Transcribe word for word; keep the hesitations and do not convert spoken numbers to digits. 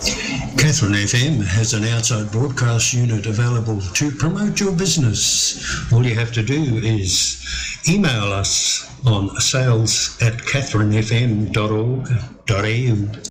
Catherine F M has an outside broadcast unit available to promote your business. All you have to do is email us on sales at catherine f m dot org dot a u.